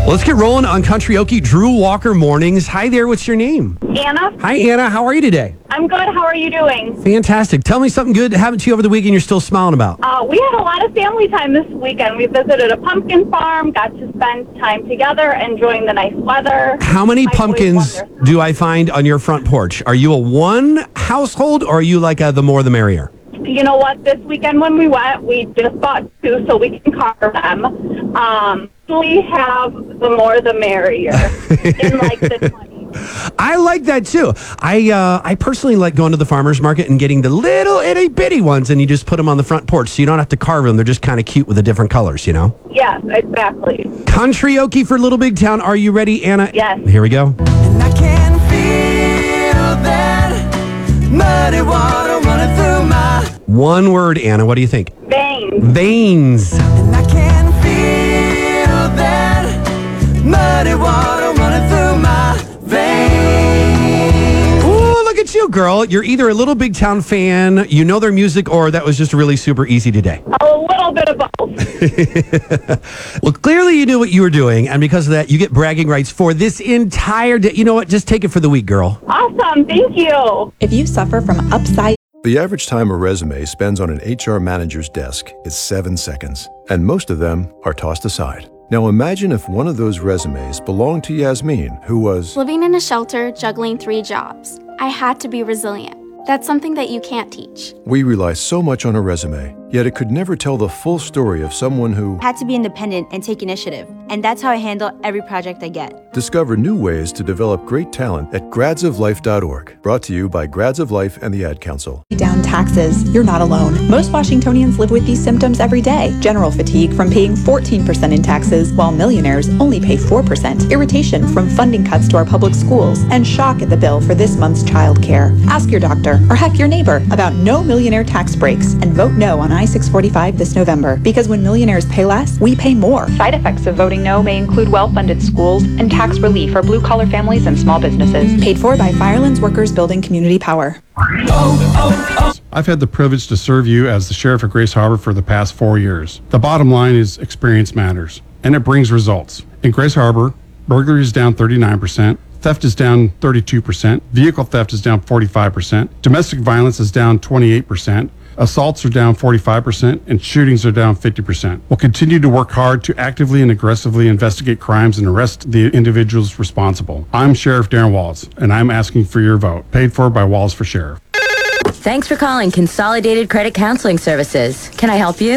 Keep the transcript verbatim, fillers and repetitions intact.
Let's get rolling on Country Okie Drew Walker Mornings. Hi there, what's your name? Anna. Hi, Anna. How are you today? I'm good. How are you doing? Fantastic. Tell me something good happened to you over the weekend you're still smiling about. Uh, we had a lot of family time this weekend. We visited a pumpkin farm, got to spend time together, enjoying the nice weather. How many My boys pumpkins won their- do I find on your front porch? Are you a one household or are you like a the more the merrier? You know what? This weekend when we went, we just bought two so we can carve them. Um, we have the more the merrier in like the twenties. I like that too. I uh, I personally like going to the farmer's market and getting the little itty bitty ones, and you just put them on the front porch, so you don't have to carve them. They're just kind of cute with the different colors, you know? Yes, exactly. Country Okie for Little Big Town. Are you ready, Anna? Yes. Here we go. And I can feel that muddy water running through my... One word, Anna. What do you think? Veins. Veins. And I can feel that muddy water running through my veins. Ooh, look at you, girl. You're either a Little Big Town fan, you know their music, or that was just really super easy today. A little bit of both. Well, clearly you knew what you were doing, and because of that, you get bragging rights for this entire day. You know what? Just take it for the week, girl. Awesome. Thank you. If you suffer from upside The average time a resume spends on an H R manager's desk is seven seconds, and most of them are tossed aside. Now imagine if one of those resumes belonged to Yasmin, who was Living in a shelter, juggling three jobs. I had to be resilient. That's something that you can't teach. We rely so much on a resume, yet it could never tell the full story of someone who had to be independent and take initiative. And that's how I handle every project I get. Discover new ways to develop great talent at grads of life dot org. Brought to you by Grads of Life and the Ad Council. down taxes, you're not alone. Most Washingtonians live with these symptoms every day. General fatigue from paying fourteen percent in taxes, while millionaires only pay four percent. Irritation from funding cuts to our public schools, and shock at the bill for this month's child care. Ask your doctor, or heck your neighbor, about no millionaire tax breaks, and vote no on I six forty-five this November. Because when millionaires pay less, we pay more. Side effects of voting no may include well-funded schools and tax relief for blue-collar families and small businesses. Paid for by Firelands Workers Building Community Power. I've had the privilege to serve you as the sheriff of Grace Harbor for the past four years. The bottom line is experience matters, and it brings results. In Grace Harbor, burglary is down thirty-nine percent, theft is down thirty-two percent, vehicle theft is down forty-five percent, domestic violence is down twenty-eight percent, assaults are down forty-five percent, and shootings are down fifty percent. We'll continue to work hard to actively and aggressively investigate crimes and arrest the individuals responsible. I'm Sheriff Darren Walls, and I'm asking for your vote. Paid for by Walls for Sheriff. Thanks for calling Consolidated Credit Counseling Services. Can I help you?